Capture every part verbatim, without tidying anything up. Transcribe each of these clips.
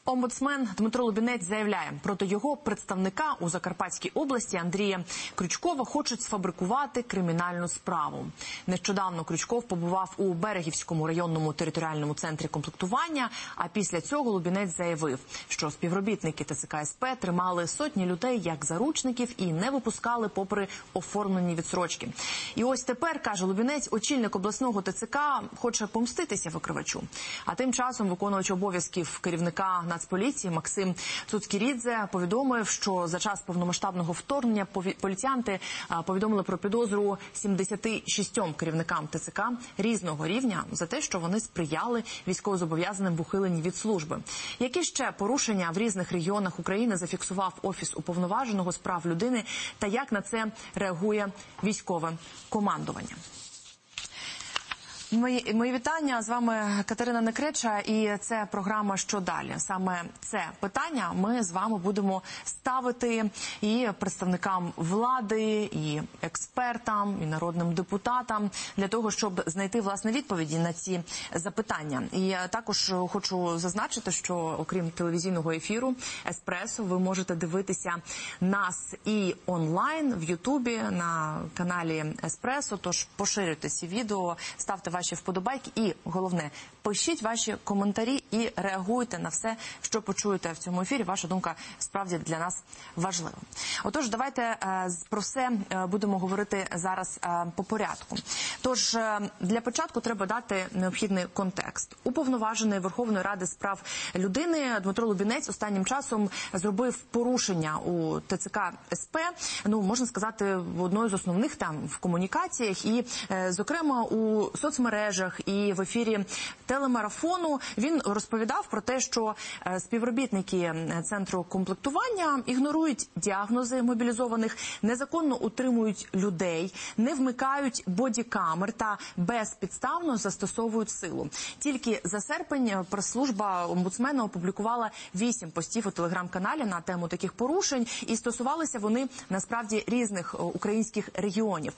Омбудсмен Дмитро Лубінець заявляє, проти його представника у Закарпатській області Андрія Крючкова хочуть сфабрикувати кримінальну справу. Нещодавно Крючков побував у Берегівському районному територіальному центрі комплектування, а після цього Лубінець заявив, що співробітники ТЦК СП тримали сотні людей як заручників і не випускали попри оформлені відстрочки. І ось тепер, каже Лубінець, очільник обласного ТЦК хоче помститися викривачу. А тим часом виконувач обов'язків керівника Нацполіції Максим Цуцькірідзе повідомив, що за час повномасштабного вторгнення поліціянти повідомили про підозру сімдесяти шістьом керівникам ТЦК різного рівня за те, що вони сприяли військовозобов'язаним в ухиленні від служби. Які ще порушення в різних регіонах України зафіксував Офіс уповноваженого з прав людини та як на це реагує військове командування? Мої, мої вітання, з вами Катерина Некреча, і це програма «Що далі?». Саме це питання ми з вами будемо ставити і представникам влади, і експертам, і народним депутатам, для того, щоб знайти, власне, відповіді на ці запитання. І також хочу зазначити, що окрім телевізійного ефіру «Еспресо», ви можете дивитися нас і онлайн в Ютубі на каналі «Еспресо», тож поширюйте ці відео, ставте ваші ваші вподобайки і, головне, пишіть ваші коментарі і реагуйте на все, що почуєте в цьому ефірі. Ваша думка справді для нас важлива. Отож, давайте е, про все е, будемо говорити зараз е, по порядку. Тож, е, для початку треба дати необхідний контекст. Уповноважений Верховної Ради з прав людини Дмитро Лубінець останнім часом зробив порушення у ТЦК СП, ну, можна сказати, одною з основних там в комунікаціях і, е, зокрема, у соцмережах і в ефірі телемарафону він розповідав про те, що співробітники центру комплектування ігнорують діагнози мобілізованих, незаконно утримують людей, не вмикають бодікамер та безпідставно застосовують силу. Тільки за серпень прес-служба омбудсмена опублікувала вісім постів у телеграм-каналі на тему таких порушень, і стосувалися вони насправді різних українських регіонів.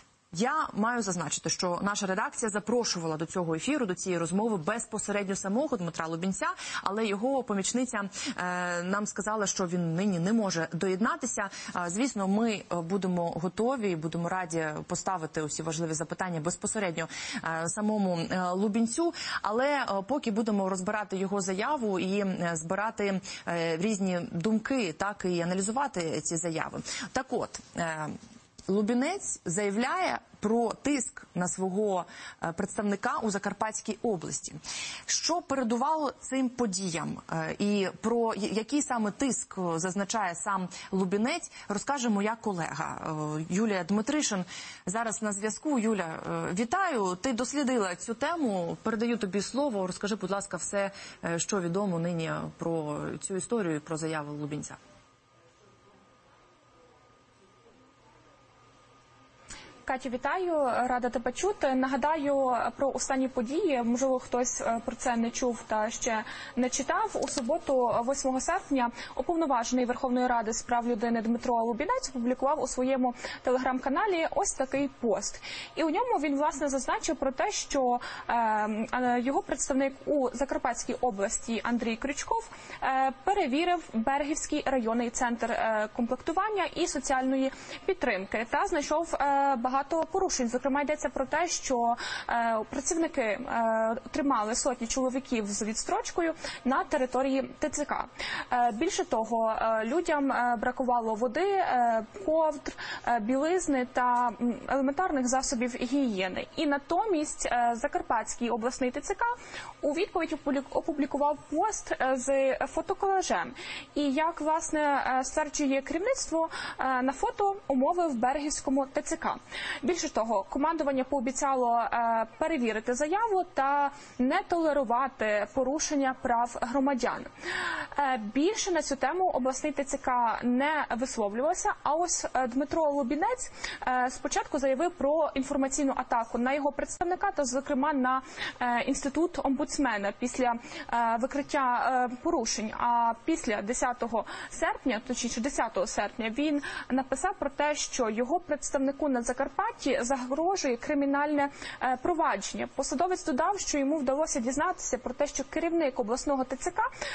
Я маю зазначити, що наша редакція запрошувала до цього ефіру, до цієї розмови безпосередньо самого Дмитра Лубінця, але його помічниця е, нам сказала, що він нині не може доєднатися. Е, звісно, ми будемо готові і будемо раді поставити усі важливі запитання безпосередньо е, самому е, Лубінцю, але е, поки будемо розбирати його заяву і е, збирати е, різні думки, так і аналізувати ці заяви. Так от, е, Лубінець заявляє про тиск на свого представника у Закарпатській області. Що передувало цим подіям і про який саме тиск зазначає сам Лубінець, розкаже моя колега Юлія Дмитришин. Зараз на зв'язку. Юля, вітаю. Ти дослідила цю тему. Передаю тобі слово. Розкажи, будь ласка, все, що відомо нині про цю історію і про заяву Лубінця. Катю, вітаю, рада тебе чути. Нагадаю про останні події, можливо, хтось про це не чув та ще не читав. У суботу, восьмого серпня, уповноважений Верховної Ради з прав людини Дмитро Лубінець опублікував у своєму телеграм-каналі ось такий пост. І у ньому він, власне, зазначив про те, що е, його представник у Закарпатській області Андрій Крючков е, перевірив Берегівський районний центр е, комплектування і соціальної підтримки та знайшов е, багато порушень. Зокрема, йдеться про те, що е, працівники е, тримали сотні чоловіків з відстрочкою на території ТЦК. Е, більше того, е, людям е, бракувало води, е, ковдр, е, білизни та елементарних засобів гігієни. І натомість е, Закарпатський обласний ТЦК у відповідь опублікував пост е, з фотоколажем. І як, власне, е, стверджує керівництво, е, на фото умови в Берегівському ТЦК. Більше того, командування пообіцяло е, перевірити заяву та не толерувати порушення прав громадян. Е, більше на цю тему обласний ТЦК не висловлювався, а ось е, Дмитро Лубінець е, спочатку заявив про інформаційну атаку на його представника та, зокрема, на е, інститут омбудсмена після е, викриття е, порушень. А після десятого серпня, точніше десятого серпня, він написав про те, що його представнику на Закарпатті Закарпатті загрожує кримінальне провадження. Посадовець додав, що йому вдалося дізнатися про те, що керівник обласного ТЦК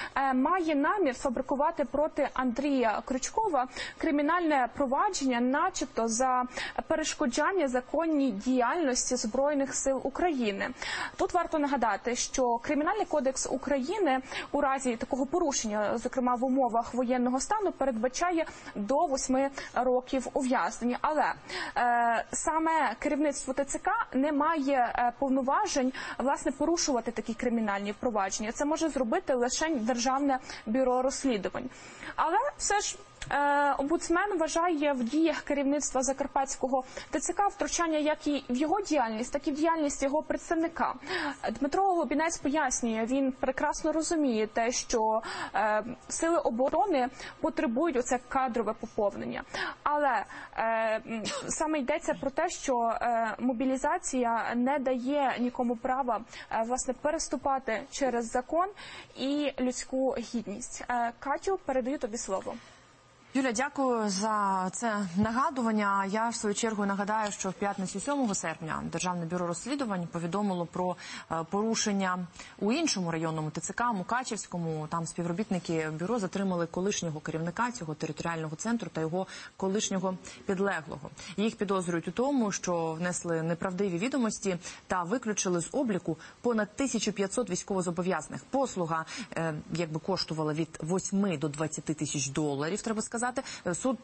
має намір фабрикувати проти Андрія Крючкова кримінальне провадження, начебто за перешкоджання законній діяльності Збройних сил України. Тут варто нагадати, що Кримінальний кодекс України у разі такого порушення, зокрема в умовах воєнного стану, передбачає до восьми років ув'язнення. Але е, саме керівництво ТЦК не має е, повноважень, власне, порушувати такі кримінальні провадження. Це може зробити лише Державне бюро розслідувань. Але все ж омбудсмен вважає в діях керівництва Закарпатського ТЦК втручання як і в його діяльність, так і в діяльність його представника. Дмитро Лубінець пояснює, він прекрасно розуміє те, що е, сили оборони потребують оце кадрове поповнення. Але е, саме йдеться про те, що е, мобілізація не дає нікому права е, власне переступати через закон і людську гідність. Е, Катю, передаю тобі слово. Юля, дякую за це нагадування. Я, в свою чергу, нагадаю, що в п'ятницю сьомого серпня Державне бюро розслідувань повідомило про порушення у іншому районному ТЦК, Мукачівському. Там співробітники бюро затримали колишнього керівника цього територіального центру та його колишнього підлеглого. Їх підозрюють у тому, що внесли неправдиві відомості та виключили з обліку понад тисячу п'ятсот військовозобов'язаних. Послуга, якби, коштувала від восьми до двадцяти тисяч доларів, треба сказати. Суд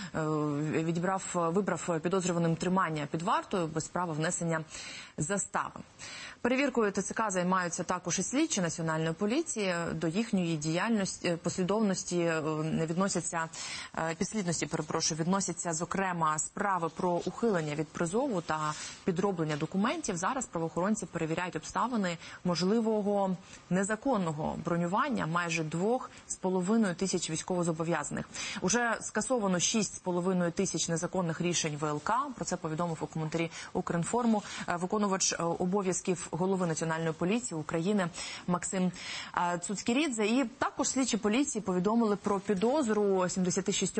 відібрав, вибрав підозрюваним тримання під вартою без права внесення застави. Перевіркою ТЦК займаються також і слідчі Національної поліції. До їхньої діяльності, послідовності відносяться, підслідності, перепрошую, відносяться, зокрема, справи про ухилення від призову та підроблення документів. Зараз правоохоронці перевіряють обставини можливого незаконного бронювання майже двох з половиною тисяч військовозобов'язаних. Уже скасовано шість з половиною тисяч незаконних рішень ВЛК. Про це повідомив у коментарі Укрінформу виконувач обов'язків голови Національної поліції України Максим Цуцькірідзе. І також слідчі поліції повідомили про підозру сімдесятишістьом